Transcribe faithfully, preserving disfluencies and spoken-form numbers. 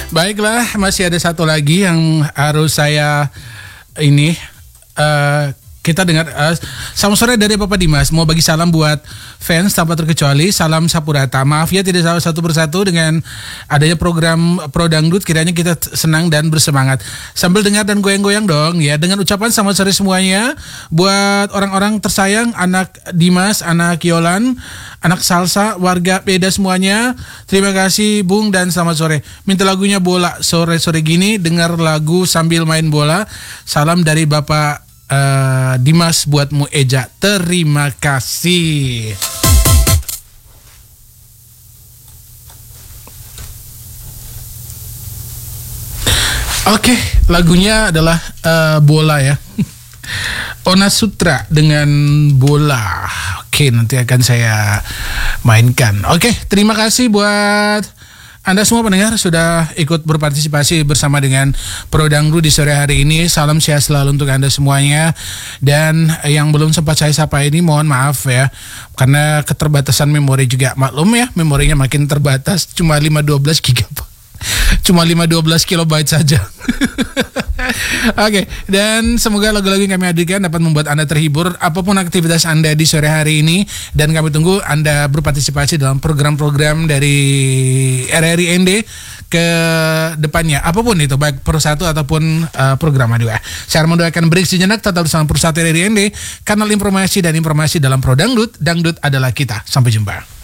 Baiklah, masih ada satu lagi yang harus saya ini uh, kita dengar. uh, Selamat sore dari Bapak Dimas. Mau bagi salam buat fans tanpa terkecuali. Salam Sapurata. Maaf ya tidak salah satu persatu dengan adanya program Pro Dangdut. Kiranya kita senang dan bersemangat sambil dengar dan goyang-goyang dong ya. Dengan ucapan selamat sore semuanya buat orang-orang tersayang, anak Dimas, anak Yolan, anak Salsa, warga Peda semuanya. Terima kasih Bung dan selamat sore. Minta lagunya bola sore-sore gini, dengar lagu sambil main bola. Salam dari Bapak Uh, Dimas buatmu Eja. Terima kasih. Oke, okay, lagunya adalah uh, bola ya. Ona Sutra dengan bola. Oke, okay, nanti akan saya mainkan. Oke, okay, terima kasih buat Anda semua pendengar sudah ikut berpartisipasi bersama dengan Pro Dangdut di sore hari ini. Salam sehat selalu untuk Anda semuanya. Dan yang belum sempat saya sapa ini mohon maaf ya, karena keterbatasan memori juga. Maklum ya, memorinya makin terbatas, cuma lima dua belas gigabyte. Cuma lima dua belas kilobyte saja. Oke, okay, dan semoga lagu-lagu yang kami hadirkan dapat membuat Anda terhibur apapun aktivitas Anda di sore hari ini. Dan kami tunggu Anda berpartisipasi dalam program-program dari R R I N D ke depannya, apapun itu, baik Pro satu ataupun uh, program dua. Saya Armando akan break sejenak. Tetap bersama Pro satu R R I N D, kanal informasi dan informasi dalam Pro Dangdut. Dangdut adalah kita. Sampai jumpa.